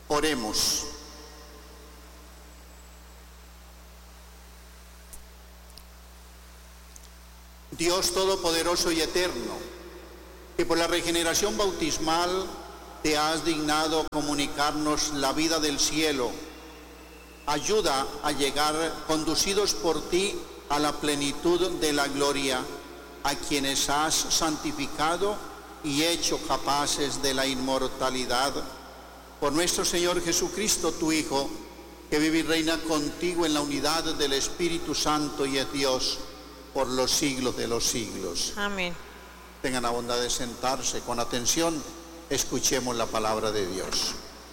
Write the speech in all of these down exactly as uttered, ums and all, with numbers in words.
Oremos. Dios Todopoderoso y Eterno, que por la regeneración bautismal te has dignado comunicarnos la vida del cielo, ayuda a llegar, conducidos por ti, a la plenitud de la gloria, a quienes has santificado y hecho capaces de la inmortalidad. Por nuestro Señor Jesucristo, tu Hijo, que vive y reina contigo en la unidad del Espíritu Santo y es Dios por los siglos de los siglos. Amén. Tengan la bondad de sentarse con atención. Escuchemos la palabra de Dios.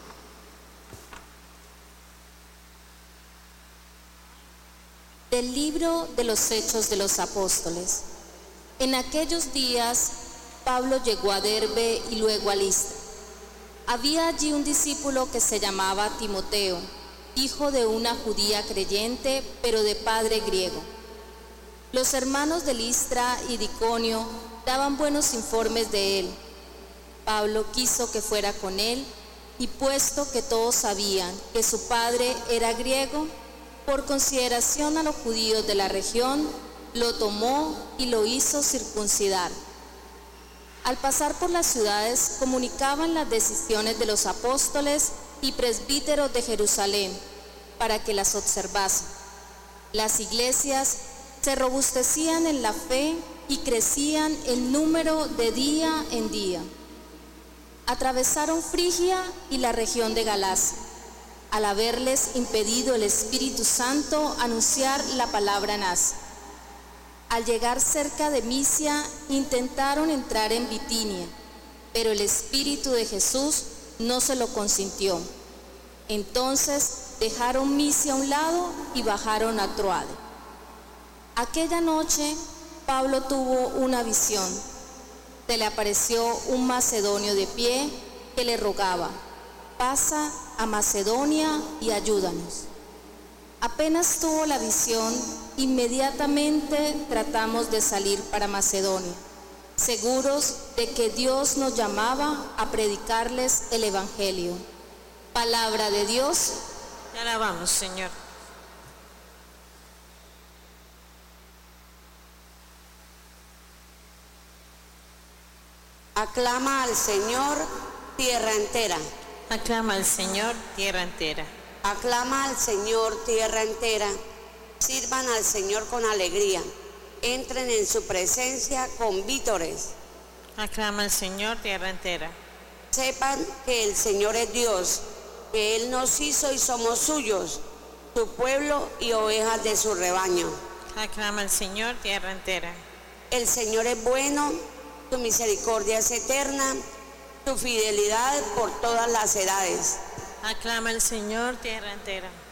Del libro de los Hechos de los Apóstoles. En aquellos días, Pablo llegó a Derbe y luego a Listra. Había allí un discípulo que se llamaba Timoteo, hijo de una judía creyente, pero de padre griego. Los hermanos de Listra y de Iconio daban buenos informes de él. Pablo quiso que fuera con él, y puesto que todos sabían que su padre era griego, por consideración a los judíos de la región, lo tomó y lo hizo circuncidar. Al pasar por las ciudades, comunicaban las decisiones de los apóstoles y presbíteros de Jerusalén para que las observasen. Las iglesias se robustecían en la fe y crecían en número de día en día. Atravesaron Frigia y la región de Galacia, al haberles impedido el Espíritu Santo anunciar la palabra en Asia. Al llegar cerca de Misia, intentaron entrar en Bitinia, pero el Espíritu de Jesús no se lo consintió. Entonces dejaron Misia a un lado y bajaron a Troade. Aquella noche Pablo tuvo una visión. Se le apareció un macedonio de pie que le rogaba: pasa a Macedonia y ayúdanos. Apenas tuvo la visión, inmediatamente tratamos de salir para Macedonia, seguros de que Dios nos llamaba a predicarles el Evangelio. Palabra de Dios. Te alabamos, Señor. Aclama al Señor, tierra entera. Aclama al Señor, tierra entera. Aclama al Señor, tierra entera. Sirvan al Señor con alegría. Entren en su presencia con vítores. Aclama al Señor, tierra entera. Sepan que el Señor es Dios, que Él nos hizo y somos suyos, su pueblo y ovejas de su rebaño. Aclama al Señor, tierra entera. El Señor es bueno, su misericordia es eterna, su fidelidad por todas las edades. Aclama al Señor, tierra entera.